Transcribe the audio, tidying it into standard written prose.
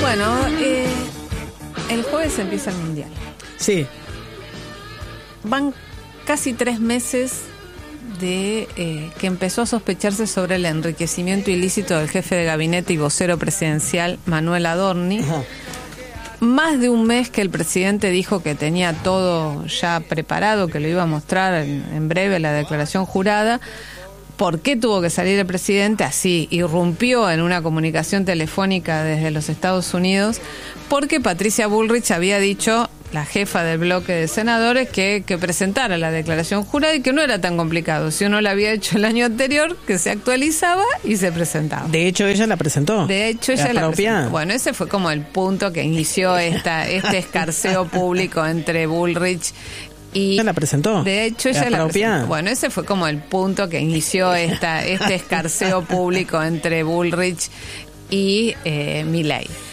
Bueno, el jueves empieza el Mundial. Sí. Van casi 3 meses de que empezó a sospecharse sobre el enriquecimiento ilícito del jefe de gabinete y vocero presidencial Manuel Adorni. Ajá. Más de un mes que el presidente dijo que tenía todo ya preparado, que lo iba a mostrar en breve la declaración jurada. ¿Por qué tuvo que salir el presidente? Así, irrumpió en una comunicación telefónica desde los Estados Unidos, porque Patricia Bullrich había dicho, la jefa del bloque de senadores, que presentara la declaración jurada y que no era tan complicado. Si uno la había hecho el año anterior, que se actualizaba y se presentaba. De hecho, ella la presentó. De hecho, ella la presentó. Bueno, ese fue como el punto que inició este escarceo público entre Bullrich y... Ella la presentó. De hecho, ella la presentó. Bueno, ese fue como el punto que inició este escarceo público entre Bullrich y Milei.